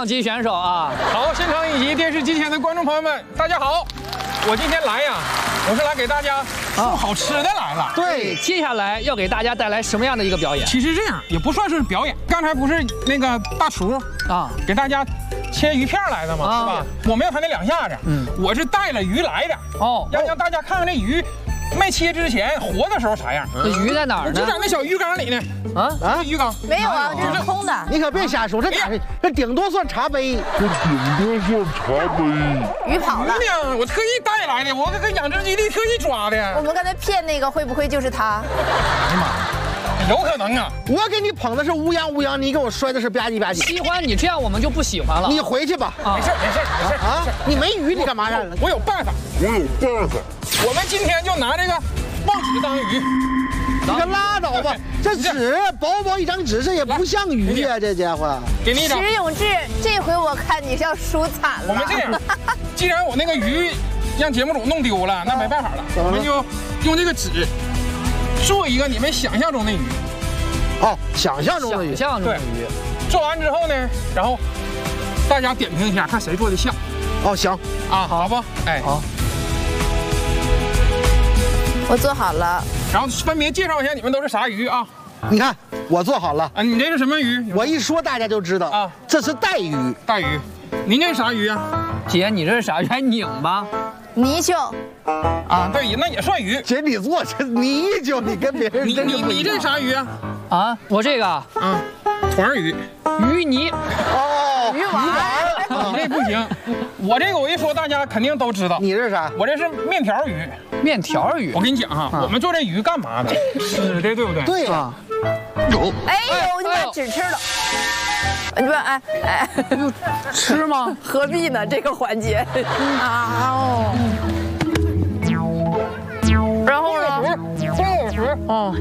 象级选手啊！ 好，现场以及电视机前的观众朋友们，大家好！我今天来呀，我是来给大家送好吃的来了。 对，接下来要给大家带来什么样的一个表演？ 其实这样也不算是表演，刚才不是那个大厨啊给大家切鱼片来的吗？是吧？我没有他那两下子，我是带了鱼来的哦，要让大家看看这鱼。 没切之前活的时候啥样？ 这鱼在哪儿呢？ 就在那小鱼缸里呢。啊，鱼缸没有啊，这是空的。 你可别瞎说，这哪是？这顶多算茶杯。 鱼跑了。 姑娘，我特意带来的，我这个养殖基地特意抓的。 我们刚才骗那个，会不会就是他？ 哎呀妈，有可能啊！ 我给你捧的是乌泱，你给我摔的是吧唧吧唧。 喜欢你这样，我们就不喜欢了。 你回去吧。 没事啊！ 你没鱼，你干嘛让？ 我有办法。我们今天就拿这个报纸当鱼， 你可拉倒吧！这纸薄薄一张纸，这也不像鱼啊！这家伙， 给你一张。 石永志，这回我看你是要输惨了。 我们这样，既然我那个鱼让节目组弄丢了，那没办法了，我们就用这个纸做一个你们想象中的鱼。 哦，想象中的鱼， 想象中的鱼。 做完之后呢，然后大家点评一下，看谁做的像。 哦，行啊，好不？哎， 好。 我做好了， 然后分别介绍一下你们都是啥鱼啊？ 你看我做好了啊，你这是什么鱼？ 我一说大家就知道啊，这是带鱼。 带鱼，您这是啥鱼啊？ 姐，你这是啥鱼？还拧吧？ 泥鳅。 啊，对，那也算鱼。 姐，你做这泥鳅，你跟别人你这啥鱼啊？ 啊，我这个团鱼， 鱼泥。 哦， 鱼丸。 你这不行，我这个我一说大家肯定都知道。 你这是啥？ 我这是面条鱼。 面条鱼， 我跟你讲哈，我们做这鱼干嘛的？吃的，对不对？ 对呀。 有。 哎呦，你把纸吃了。你把哎， 吃吗？ 何必呢？这个环节。啊哦。然后呢？ 哦。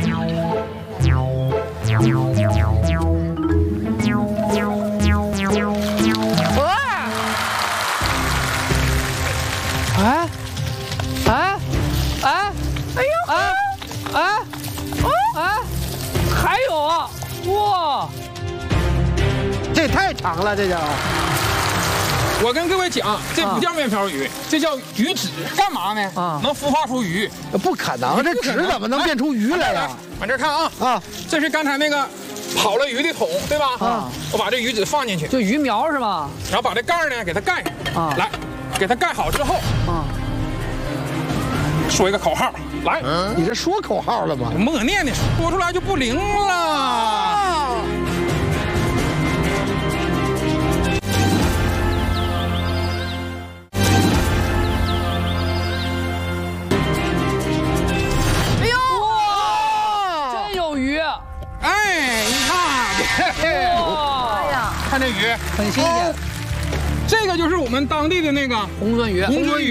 哎。 还有啊，哇， 这太长了，这叫。 我跟各位讲，这不叫面条鱼，这叫鱼籽，干嘛呢？能孵化出鱼。 不可能，这籽怎么能变出鱼来呀？ 往这看啊，这是刚才那个跑了鱼的桶，对吧？我把这鱼籽放进去， 就鱼苗是吧？ 然后把这盖呢给它盖上，来，给它盖好之后，说一个口号，来， 你这说口号了吗？ 默念的，说出来就不灵了。 哎呦，哇，真有鱼！ 哎，你看， 哇， 看这鱼， 很新鲜。 这个就是我们当地的那个红鳟鱼。